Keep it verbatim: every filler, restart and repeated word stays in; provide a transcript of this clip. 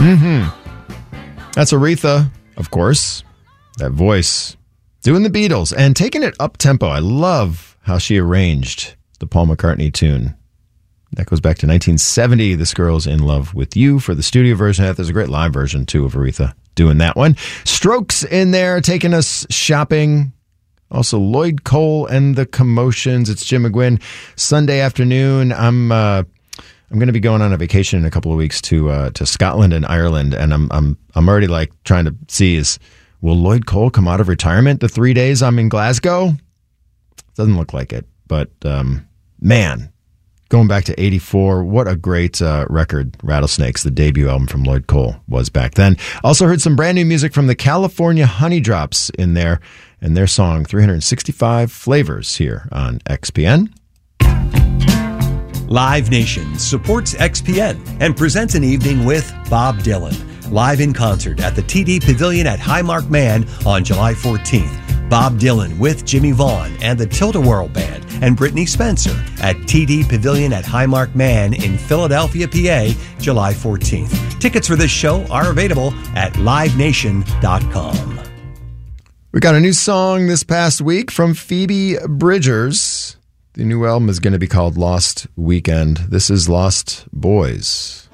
Mm-hmm. That's Aretha, of course. That voice. Doing the Beatles and taking it up-tempo. I love how she arranged the Paul McCartney tune. That goes back to nineteen seventy. This Girl's in Love with You for the studio version. There's a great live version, too, of Aretha doing that one. Strokes in there, taking us shopping. Also, Lloyd Cole and the Commotions. It's Jim McGuinn. Sunday afternoon, I'm uh, I'm going to be going on a vacation in a couple of weeks to uh, to Scotland and Ireland, and I'm I'm I'm already like trying to see is will Lloyd Cole come out of retirement the three days I'm in Glasgow? Doesn't look like it, but um, man. Going back to eighty-four, what a great uh, record Rattlesnakes, the debut album from Lloyd Cole, was back then. Also heard some brand new music from the California Honey Drops in there and their song three hundred sixty-five Flavors here on X P N. Live Nation supports X P N and presents an evening with Bob Dylan, live in concert at the T D Pavilion at Highmark Mann on July fourteenth. Bob Dylan with Jimmy Vaughn and the Tilt-A-Whirl Band and Brittany Spencer at T D Pavilion at Highmark Mann in Philadelphia, P A, July fourteenth. Tickets for this show are available at live nation dot com. We got a new song this past week from Phoebe Bridgers. The new album is going to be called Lost Weekend. This is Lost Boys.